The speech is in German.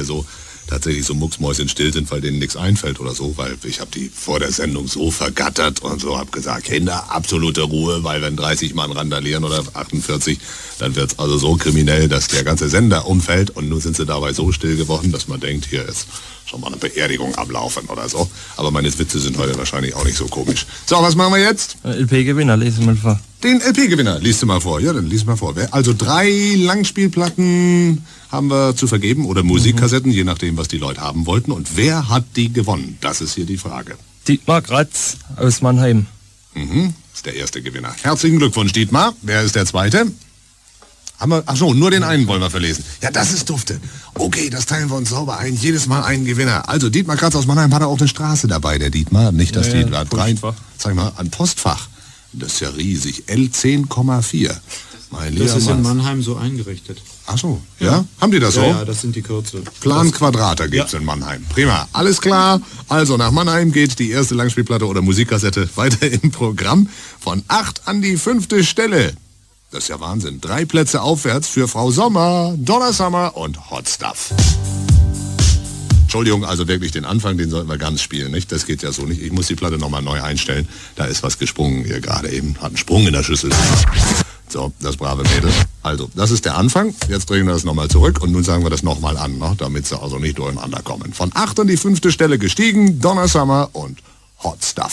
so tatsächlich so mucksmäuschenstill sind, weil denen nichts einfällt oder so, weil ich habe die vor der Sendung so vergattert und so, habe gesagt, Kinder, absolute Ruhe, weil wenn 30 Mann randalieren oder 48, dann wird's also so kriminell, dass der ganze Sender umfällt und nun sind sie dabei so still geworden, dass man denkt, hier ist schon mal eine Beerdigung am Laufen oder so. Aber meine Witze sind heute wahrscheinlich auch nicht so komisch. So, was machen wir jetzt? LP-Gewinner, lese mal vor. Den LP-Gewinner, liest du mal vor. Ja, dann lies mal vor. Also 3 Langspielplatten haben wir zu vergeben oder Musikkassetten, je nachdem, was die Leute haben wollten. Und wer hat die gewonnen? Das ist hier die Frage. Dietmar Kratz aus Mannheim. Ist der erste Gewinner. Herzlichen Glückwunsch, Dietmar. Wer ist der zweite? Ach so, nur den einen wollen wir verlesen. Ja, das ist dufte. Okay, das teilen wir uns sauber ein. Jedes Mal einen Gewinner. Also Dietmar Kratz aus Mannheim hat auch eine Straße dabei, der Dietmar. Nicht, dass die drei. Sag mal, ein Postfach. Das ist ja riesig. L10,4. Das ist in Mannheim so eingerichtet. Ach so, ja? Haben die das so? Ja, das sind die Kürzel. Plan Quadrata gibt's in Mannheim. Prima, alles klar. Also nach Mannheim geht die erste Langspielplatte oder Musikkassette weiter im Programm. Von 8 an die 5. Stelle. Das ist ja Wahnsinn. 3 Plätze aufwärts für Frau Sommer, Donna Summer und Hot Stuff. Entschuldigung, also wirklich den Anfang, den sollten wir ganz spielen, nicht? Das geht ja so nicht. Ich muss die Platte nochmal neu einstellen. Da ist was gesprungen hier gerade eben. Hat einen Sprung in der Schüssel. So, das brave Mädel. Also, das ist der Anfang. Jetzt drehen wir das nochmal zurück und nun sagen wir das nochmal an, ne? Damit sie also nicht durcheinander kommen. Von 8 an die 5. Stelle gestiegen, Donna Summer und Hot Stuff.